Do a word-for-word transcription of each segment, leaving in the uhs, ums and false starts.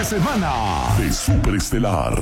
de semana de Superestelar.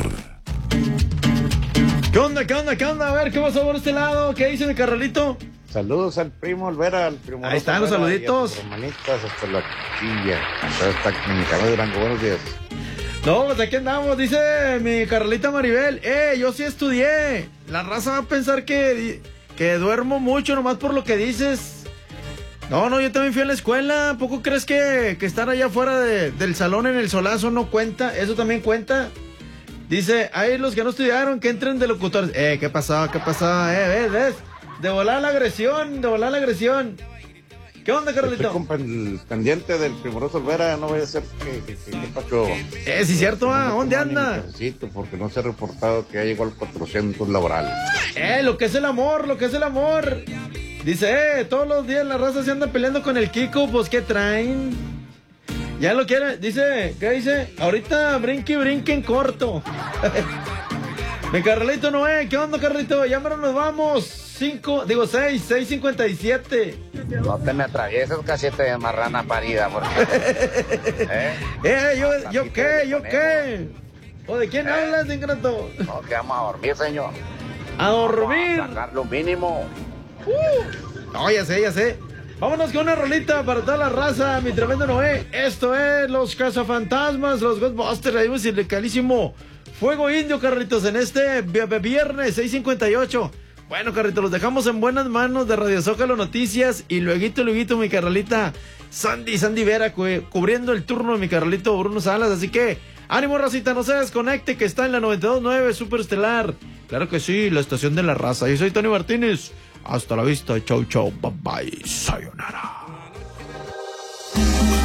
¿Qué onda, qué onda, qué onda? A ver, ¿qué pasó por este lado? ¿Qué dice mi carnalito? Saludos al primo Olvera, al primo. Ahí están los saluditos. Hermanitas hasta la quilla. Hasta esta mi canal de Durango. Buenos días. No, pues aquí andamos, dice mi carnalita Maribel. Eh, yo sí estudié. La raza va a pensar que, que duermo mucho nomás por lo que dices. No, no, yo también fui a la escuela. ¿A poco crees que, que estar allá afuera de, del salón en el solazo no cuenta? ¿Eso también cuenta? Dice, hay los que no estudiaron, que entren de locutores. Eh, ¿qué pasó? ¿Qué pasó? Eh, ves, ves. De volar la agresión, de volar la agresión. ¿Qué onda, Carlito? Estoy con el pendiente del primoroso Olvera, no vaya a ser que, que, que, que Pacho... Eh, sí, cierto, ¿ah? ¿Dónde anda? Necesito porque no se ha reportado que hay igual cuatrocientos laborales. Eh, lo que es el amor, lo que es el amor. Dice, eh, todos los días la raza se anda peleando con el Kiko, pues, ¿qué traen? Ya lo quiere, dice, ¿qué dice? Ahorita brinque y brinque en corto. Mi Carlito Noé, ¿qué onda, Carlito? Ya mero nos vamos. Cinco, digo seis, seis cincuenta y siete. No te me atravieses, cachete de marrana parida, porque... ¿Eh? eh, yo, yo qué, yo qué. ¿O de quién ¿Eh? hablas, ingrato? No, que vamos a dormir, señor. ¿A dormir? Vamos a sacar lo mínimo. Uh. No, ya sé, ya sé. Vámonos con una rolita para toda la raza, mi tremendo Noé. Esto es Los Cazafantasmas, los Ghostbusters. Ahí vamos el calísimo Fuego Indio, Carlitos, en este viernes seis cincuenta y ocho. Bueno, Carlitos, los dejamos en buenas manos de Radio Zócalo Noticias. Y lueguito, lueguito, mi carnalita Sandy, Sandy Vera, cu cubriendo el turno de mi carnalito Bruno Salas. Así que, ánimo, racita, no se desconecte, que está en la noventa y dos punto nueve Superestelar. Claro que sí, la estación de la raza. Yo soy Tony Martínez. Hasta la vista, chau, chau, bye bye, sayonara.